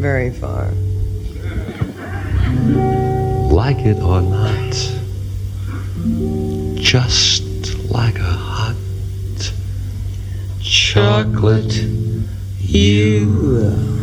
very far. Like it or not, just like a hot chocolate, you